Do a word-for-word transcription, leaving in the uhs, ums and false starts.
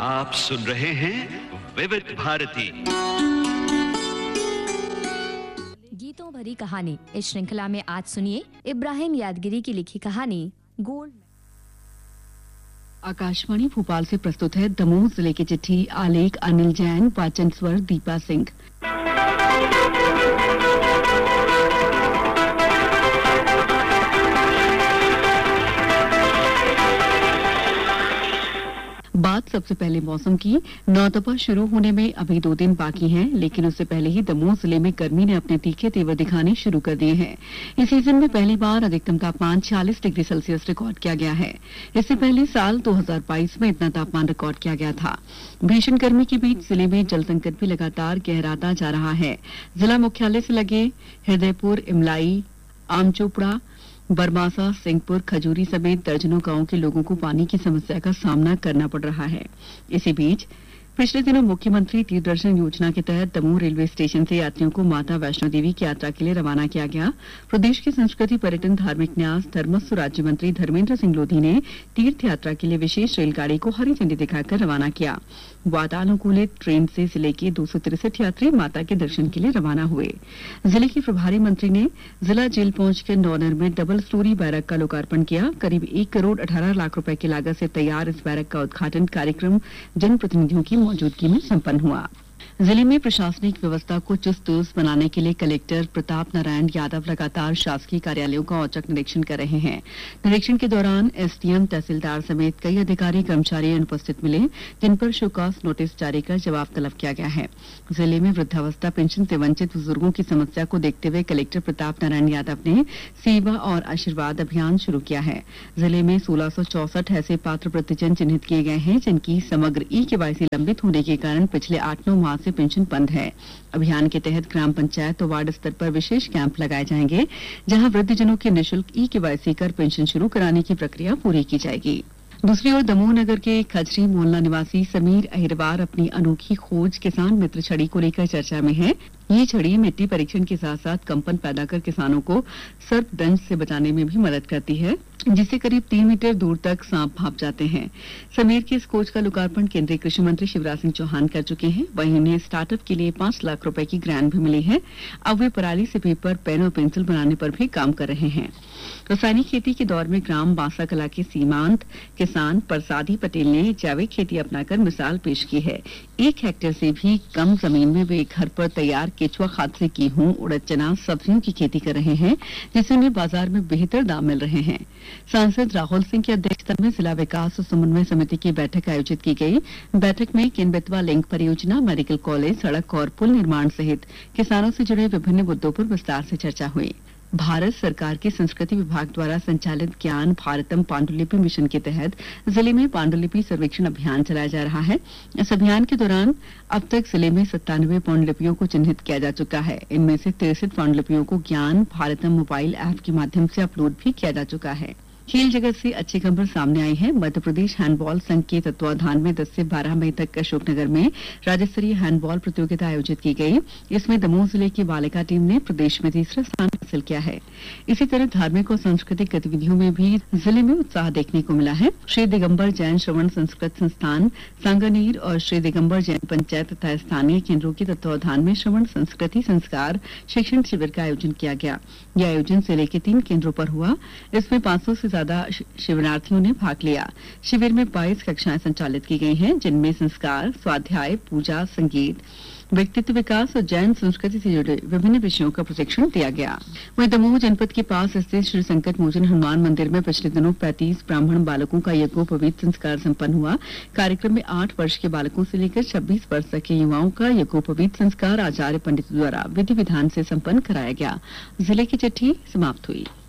आप सुन रहे हैं विविध भारती गीतों भरी कहानी। इस श्रृंखला में आज सुनिए इब्राहिम यादगिरी की लिखी कहानी गोल्ड। आकाशवाणी भोपाल से प्रस्तुत है दमोह जिले की चिट्ठी। आलेख अनिल जैन, वाचन स्वर दीपा सिंह। बात सबसे पहले मौसम की। नौतपा शुरू होने में अभी दो दिन बाकी हैं, लेकिन उससे पहले ही दमोह जिले में गर्मी ने अपने तीखे तेवर दिखाने शुरू कर दिए हैं। इस सीजन में पहली बार अधिकतम तापमान छियालीस डिग्री सेल्सियस रिकॉर्ड किया गया है। इससे पहले साल दो हज़ार बाईस में इतना तापमान रिकॉर्ड किया गया था। भीषण गर्मी के बीच जिले में जल संकट भी लगातार गहराता जा रहा है। जिला मुख्यालय से लगे हृदयपुर, इमलाई, आमचोपड़ा, बरमासा, सिंहपुर, खजूरी समेत दर्जनों गांवों के लोगों को पानी की समस्या का सामना करना पड़ रहा है। इसी बीच पिछले दिनों मुख्यमंत्री तीर्थ दर्शन योजना के तहत दमोह रेलवे स्टेशन से यात्रियों को माता वैष्णो देवी की यात्रा के लिए रवाना किया गया। प्रदेश के संस्कृति, पर्यटन, धार्मिक न्यास, धर्मस्व राज्य मंत्री धर्मेंद्र सिंह लोधी ने तीर्थ यात्रा के लिए विशेष रेलगाड़ी को हरी झंडी दिखाकर रवाना किया। वातानुकूलित ट्रेन से जिले के दो सौ तिरसठ यात्री माता के दर्शन के लिए रवाना हुए। जिले के प्रभारी मंत्री ने जिला जेल पहुंचकर नौनर में डबल स्टोरी बैरक का लोकार्पण किया। करीब एक करोड़ अठारह लाख रुपए की लागत से तैयार इस बैरक का उद्घाटन कार्यक्रम जनप्रतिनिधियों की मौजूदगी में संपन्न हुआ। जिले में प्रशासनिक व्यवस्था को चुस्त दुरुस्त बनाने के लिए कलेक्टर प्रताप नारायण यादव लगातार शासकीय कार्यालयों का औचक निरीक्षण कर रहे हैं। निरीक्षण के दौरान एसडीएम, तहसीलदार समेत कई अधिकारी कर्मचारी अनुपस्थित मिले, जिन पर शोकॉज नोटिस जारी कर जवाब तलब किया गया है। जिले में वृद्धावस्था पेंशन से वंचित बुजुर्गों की समस्या को देखते हुए कलेक्टर प्रताप नारायण यादव ने सेवा और आशीर्वाद अभियान शुरू किया है। जिले में सोलह सौ चौसठ ऐसे पात्र वृद्धजन चिन्हित किए गए हैं, जिनकी समग्र ई केवाईसी लंबित होने के कारण पिछले आठ नौ माह से पेंशन बंद है। अभियान के तहत ग्राम पंचायत और वार्ड स्तर पर विशेष कैंप लगाए जाएंगे, जहां वृद्धजनों की निःशुल्क ई केवाईसी कर पेंशन शुरू कराने की प्रक्रिया पूरी की जाएगी। दूसरी ओर दमोह नगर के खजरी मोहल्ला निवासी समीर अहिरवार अपनी अनोखी खोज किसान मित्र छड़ी को लेकर चर्चा में है। ये छड़ी मिट्टी परीक्षण के साथ साथ कंपन पैदा कर किसानों को सर्पदंश से बचाने में भी मदद करती है, जिससे करीब तीन मीटर दूर तक सांप भाप जाते हैं। समीर की इस खोज का लोकार्पण केंद्रीय कृषि मंत्री शिवराज सिंह चौहान कर चुके हैं। वहीं उन्हें स्टार्टअप के लिए पांच लाख रुपए की ग्रांट भी मिली है। अब वे पराली से पेपर, पेन और पेंसिल बनाने पर भी काम कर रहे हैं। रासायनिक खेती के दौर में ग्राम बांसा कला के सीमांत किसान परसादी पटेल ने जैविक खेती अपनाकर मिसाल पेश की है। एक हेक्टेयर से भी कम जमीन में वे घर पर तैयार केचुआ खाद से गेहूं, उड़द, चना, सब्जियों की खेती कर रहे हैं, जिससे उन्हें बाजार में बेहतर दाम मिल रहे हैं। सांसद राहुल सिंह की अध्यक्षता में जिला विकास और समन्वय समिति की बैठक आयोजित की गई। बैठक में केन बेतवा लिंक परियोजना, मेडिकल कॉलेज, सड़क और पुल निर्माण सहित किसानों से जुड़े विभिन्न मुद्दों पर विस्तार से चर्चा हुई। भारत सरकार के संस्कृति विभाग द्वारा संचालित ज्ञान भारतम पांडुलिपि मिशन के तहत जिले में पांडुलिपि सर्वेक्षण अभियान चलाया जा रहा है। इस अभियान के दौरान अब तक जिले में सत्तानवे पांडुलिपियों को चिन्हित किया जा चुका है। इनमें से तिरसठ पांडुलिपियों को ज्ञान भारतम मोबाइल ऐप के माध्यम से अपलोड भी किया जा चुका है। खेल जगत से अच्छी खबर सामने आई है। मध्य प्रदेश हैंडबॉल संघ के तत्वावधान में दस से बारह मई तक अशोकनगर में राज्य स्तरीय हैंडबॉल प्रतियोगिता आयोजित की गई। इसमें दमोह जिले की बालिका टीम ने प्रदेश में तीसरा स्थान हासिल किया है। इसी तरह धार्मिक और सांस्कृतिक गतिविधियों में भी जिले में उत्साह देखने को मिला है। श्री दिगंबर जैन श्रवण संस्कृत संस्थान सांगानेर और श्री दिगंबर जैन पंचायत तथा स्थानीय केंद्रों के तत्वावधान में श्रवण संस्कृति संस्कार शिक्षण शिविर का आयोजन किया गया। यह आयोजन जिले के तीन केंद्रों पर हुआ। इसमें पाँच सौ से ज्यादा शिविरार्थियों ने भाग लिया। शिविर में बाईस कक्षाएं संचालित की गई हैं, जिनमें संस्कार, स्वाध्याय, पूजा, संगीत, व्यक्तित्व विकास और जैन संस्कृति से जुड़े विभिन्न विषयों का प्रशिक्षण दिया गया। वहीं दमोह जनपद के पास स्थित श्री संकट मोचन हनुमान मंदिर में पिछले दिनों पैंतीस ब्राह्मण बालकों का यज्ञोपवीत संस्कार संपन्न हुआ। कार्यक्रम में आठ वर्ष के बालकों से लेकर छब्बीस वर्ष तक के युवाओं का यज्ञोपवीत संस्कार आचार्य पंडित द्वारा विधि विधान से संपन्न कराया गया। जिले की चिट्ठी समाप्त हुई।